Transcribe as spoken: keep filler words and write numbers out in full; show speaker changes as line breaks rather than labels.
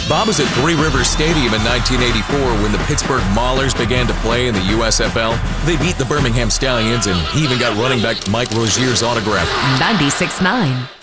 Bob was at Three Rivers Stadium in nineteen eighty-four when the Pittsburgh Maulers began to play in the U S F L. They beat the Birmingham Stallions, and he even got running back Mike Rozier's autograph.
ninety-six point nine